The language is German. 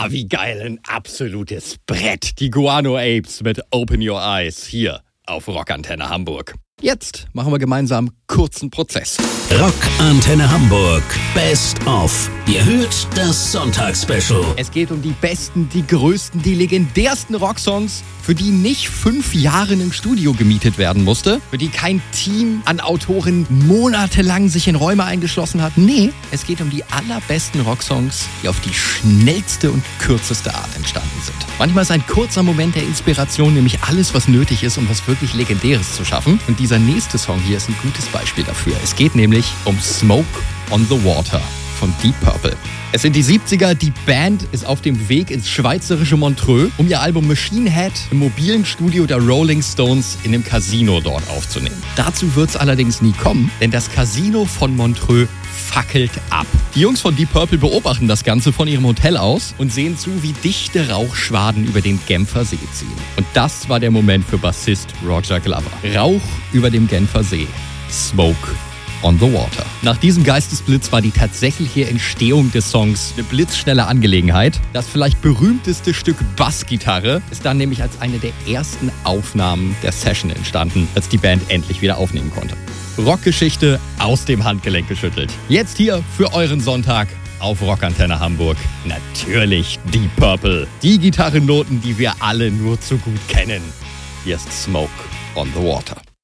Wie geil, ein absolutes Brett. Die Guano Apes mit Open Your Eyes hier auf Rockantenne Hamburg. Jetzt machen wir gemeinsam kurzen Prozess. Rockantenne Hamburg Best of. Ihr hört das Sonntagsspecial. Es geht um die besten, die größten, die legendärsten Rocksongs, für die nicht 5 Jahre im Studio gemietet werden musste, für die kein Team an Autoren monatelang sich in Räume eingeschlossen hat. Nee, es geht um die allerbesten Rocksongs, die auf die schnellste und kürzeste Art entstanden sind. Manchmal ist ein kurzer Moment der Inspiration nämlich alles, was nötig ist, um was wirklich Legendäres zu schaffen. Und dieser nächste Song hier ist ein gutes Beispiel dafür. Es geht nämlich um Smoke on the Water von Deep Purple. Es sind die 70er, die Band ist auf dem Weg ins schweizerische Montreux, um ihr Album Machine Head im mobilen Studio der Rolling Stones in einem Casino dort aufzunehmen. Dazu wird es allerdings nie kommen, denn das Casino von Montreux fackelt ab. Die Jungs von Deep Purple beobachten das Ganze von ihrem Hotel aus und sehen zu, wie dichte Rauchschwaden über den Genfer See ziehen. Und das war der Moment für Bassist Roger Glover. Rauch über dem Genfer See. Smoke on the Water. Nach diesem Geistesblitz war die tatsächliche Entstehung des Songs eine blitzschnelle Angelegenheit. Das vielleicht berühmteste Stück Bassgitarre ist dann nämlich als eine der ersten Aufnahmen der Session entstanden, als die Band endlich wieder aufnehmen konnte. Rockgeschichte aus dem Handgelenk geschüttelt. Jetzt hier für euren Sonntag auf Rockantenne Hamburg. Natürlich Deep Purple. Die Gitarrennoten, die wir alle nur zu gut kennen. Hier ist Smoke on the Water.